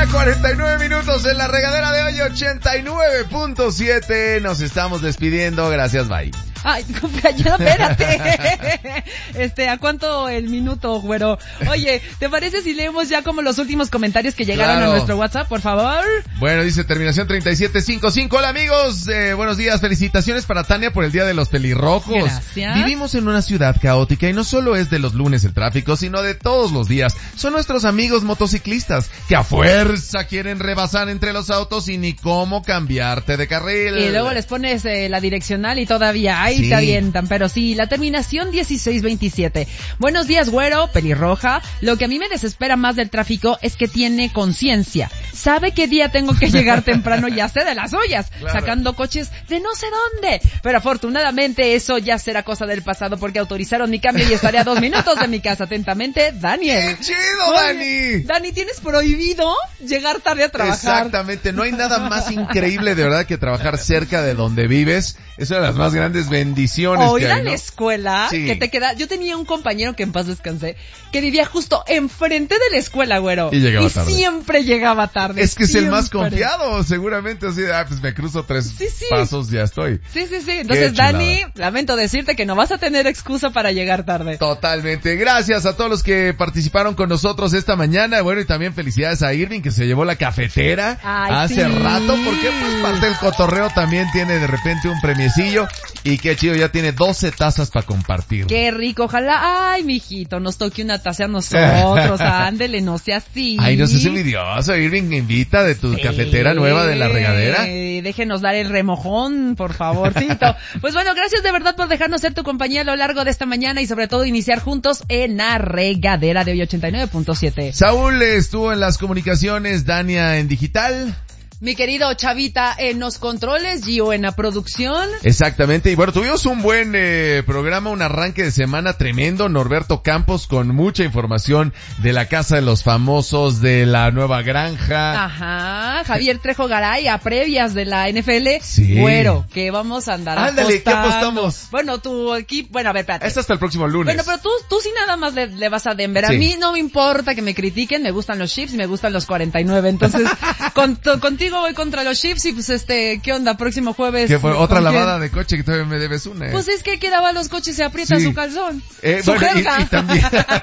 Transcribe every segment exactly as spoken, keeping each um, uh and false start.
mañana, cuarenta y nueve minutos en la regadera de hoy, ochenta y nueve punto siete. Nos estamos despidiendo. Gracias, bye. Ay, ya, espérate. Este, ¿a cuánto el minuto, güero? Oye, ¿te parece si leemos ya como los últimos comentarios que llegaron claro. a nuestro WhatsApp, por favor? Bueno, dice terminación treinta y siete cincuenta y cinco. Hola, amigos. Eh, buenos días. Felicitaciones para Tania por el Día de los Pelirrojos. Gracias. Vivimos en una ciudad caótica y no solo es de los lunes el tráfico, sino de todos los días. Son nuestros amigos motociclistas que a fuerza quieren rebasar entre los autos y ni cómo cambiarte de carril. Y luego les pones eh, la direccional y todavía hay Sí. te avientan, pero sí, la terminación dieciséis veintisiete. Buenos días, güero, pelirroja. Lo que a mí me desespera más del tráfico es que tiene conciencia. Sabe qué día tengo que llegar temprano y hace de las suyas, claro. sacando coches de no sé dónde. Pero afortunadamente eso ya será cosa del pasado porque autorizaron mi cambio y estaré a dos minutos de mi casa. Atentamente, Daniel. ¡Qué chido, Dani! Dani, tienes prohibido llegar tarde a trabajar. Exactamente, no hay nada más increíble de verdad que trabajar cerca de donde vives. Es una de las más grandes bendiciones o que ir hay, a ¿no? la escuela, sí. que te queda... Yo tenía un compañero que en paz descansé, que vivía justo enfrente de la escuela, güero. Y llegaba y tarde. siempre llegaba tarde. Es que es siempre. el más confiado, seguramente. Así de, ah, pues me cruzo tres sí, sí. pasos, ya estoy. Sí, sí, sí. Entonces, Dani, lamento decirte que no vas a tener excusa para llegar tarde. Totalmente. Gracias a todos los que participaron con nosotros esta mañana. Bueno, y también felicidades a Irving, que se llevó la cafetera Ay, hace sí. rato, porque pues parte del cotorreo también tiene de repente un premiecillo. Y qué chido, ya tiene doce tazas para compartir. Qué rico, ojalá, ay, mijito, nos toque una taza a nosotros, ándele, no sea así. Ay, no seas envidioso, Irving, invita de tu sí. cafetera nueva de la regadera. Déjenos dar el remojón, por favorcito. Pues bueno, gracias de verdad por dejarnos ser tu compañía a lo largo de esta mañana y sobre todo iniciar juntos en la regadera de hoy ochenta y nueve punto siete. Saúl estuvo en las comunicaciones, Dania en digital. Mi querido Chavita en los controles, Gio en la producción. Exactamente, y bueno, tuvimos un buen eh, programa, un arranque de semana tremendo. Norberto Campos con mucha información de la Casa de los Famosos, de la Nueva Granja. Ajá, Javier Trejo Garay a previas de la N F L. Sí. Güero, que vamos a andar Ándale, apostando. ¿qué apostamos? Bueno, tu equipo, bueno, a ver, espérate. Es hasta el próximo lunes. Bueno, pero tú, tú sí nada más le, le vas a Denver. Sí. A mí no me importa que me critiquen, me gustan los Chiefs y me gustan los cuarenta y nueve. Entonces, con, to, contigo voy contra los Chiefs y pues este, ¿qué onda? Próximo jueves. ¿Qué fue? Otra lavada quién? de coche que todavía me debes una. ¿eh? Pues es que que lava los coches y se aprieta sí. su calzón. Eh, su bueno, jerga. y, y también,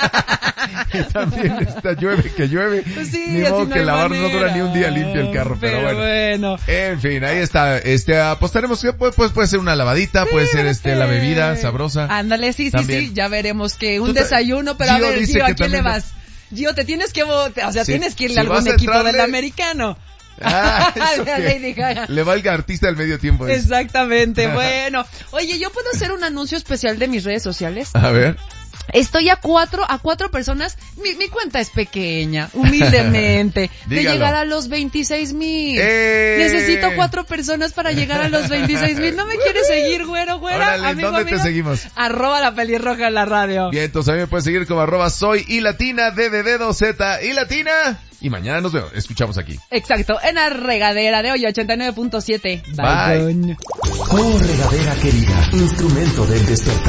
y también está llueve, que llueve. Pues sí, ni modo no que lavar manera. No dura ni un día limpio el carro, pero, pero bueno. bueno. En fin, ahí está. Este, apostaremos que pues, pues puede ser una lavadita, sí, puede ser este, la bebida sabrosa. Ándale, sí, sí, también. sí, ya veremos que un desayuno, pero Gio a ver, Gio, ¿a quién le vas? Gio, te tienes que, o sea, sí. tienes que irle a si algún equipo entrarle... del americano. Ah, le va el artista del medio tiempo. Eso. Exactamente, bueno. Oye, ¿yo puedo hacer un anuncio especial de mis redes sociales? A ver. Estoy a cuatro, a cuatro personas, mi, mi cuenta es pequeña, humildemente, de llegar a los veintiséis mil. ¡Eh! Necesito cuatro personas para llegar a los veintiséis mil. ¿No me quieres seguir, güero, güera? Órale, amigo, ¿dónde amigo? te seguimos? Arroba la pelirroja en la radio. Bien, entonces a mí me puedes seguir como arroba soy y latina, D de dedo, Z y latina. Y mañana nos vemos, escuchamos aquí. Exacto, en la regadera de hoy ochenta y nueve punto siete. Bye. Oh, regadera querida, instrumento del despertar.